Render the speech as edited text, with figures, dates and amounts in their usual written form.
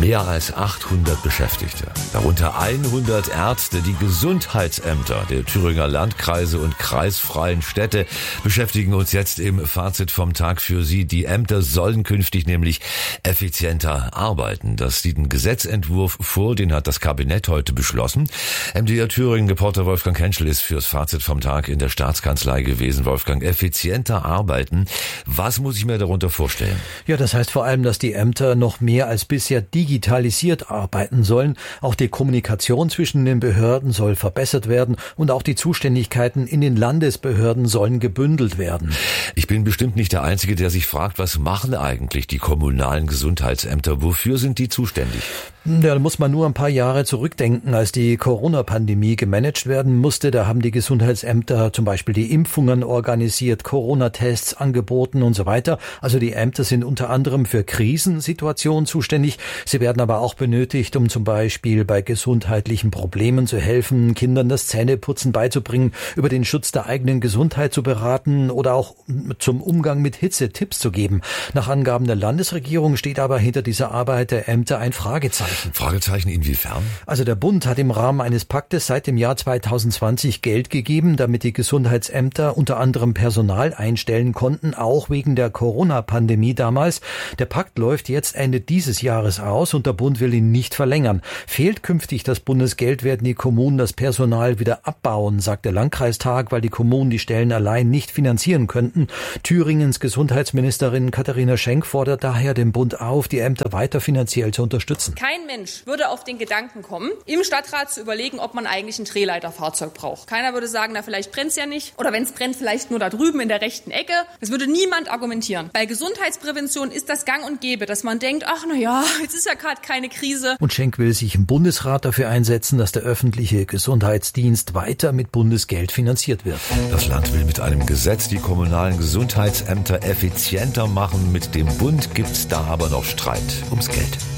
Mehr als 800 Beschäftigte, darunter 100 Ärzte, die Gesundheitsämter der Thüringer Landkreise und kreisfreien Städte beschäftigen uns jetzt im Fazit vom Tag für Sie. Die Ämter sollen künftig nämlich effizienter arbeiten. Das sieht ein Gesetzentwurf vor, den hat das Kabinett heute beschlossen. MDR Thüringen-Reporter Wolfgang Henschel ist fürs Fazit vom Tag in der Staatskanzlei gewesen. Wolfgang, effizienter arbeiten, was muss ich mir darunter vorstellen? Ja, das heißt vor allem, dass die Ämter noch mehr als bisher digitalisiert arbeiten sollen. Auch die Kommunikation zwischen den Behörden soll verbessert werden und auch die Zuständigkeiten in den Landesbehörden sollen gebündelt werden. Ich bin bestimmt nicht der Einzige, der sich fragt, was machen eigentlich die kommunalen Gesundheitsämter? Wofür sind die zuständig? Ja, da muss man nur ein paar Jahre zurückdenken, als die Corona-Pandemie gemanagt werden musste. Da haben die Gesundheitsämter zum Beispiel die Impfungen organisiert, Corona-Tests angeboten und so weiter. Also die Ämter sind unter anderem für Krisensituationen zuständig. Sie werden aber auch benötigt, um zum Beispiel bei gesundheitlichen Problemen zu helfen, Kindern das Zähneputzen beizubringen, über den Schutz der eigenen Gesundheit zu beraten oder auch zum Umgang mit Hitze Tipps zu geben. Nach Angaben der Landesregierung steht aber hinter dieser Arbeit der Ämter ein Fragezeichen. Fragezeichen inwiefern? Also der Bund hat im Rahmen eines Paktes seit dem Jahr 2020 Geld gegeben, damit die Gesundheitsämter unter anderem Personal einstellen konnten, auch wegen der Corona-Pandemie damals. Der Pakt läuft jetzt Ende dieses Jahres aus und der Bund will ihn nicht verlängern. Fehlt künftig das Bundesgeld, werden die Kommunen das Personal wieder abbauen, sagt der Landkreistag, weil die Kommunen die Stellen allein nicht finanzieren könnten. Thüringens Gesundheitsministerin Katharina Schenk fordert daher den Bund auf, die Ämter weiter finanziell zu unterstützen. Kein Mensch würde auf den Gedanken kommen, im Stadtrat zu überlegen, ob man eigentlich ein Drehleiterfahrzeug braucht. Keiner würde sagen, na vielleicht brennt's ja nicht. Oder wenn es brennt, vielleicht nur da drüben in der rechten Ecke. Das würde niemand argumentieren. Bei Gesundheitsprävention ist das gang und gäbe, dass man denkt, ach na ja, jetzt ist ja gerade keine Krise. Und Schenk will sich im Bundesrat dafür einsetzen, dass der öffentliche Gesundheitsdienst weiter mit Bundesgeld finanziert wird. Das Land will mit einem Gesetz die kommunalen Gesundheitsämter effizienter machen. Mit dem Bund gibt's da aber noch Streit ums Geld.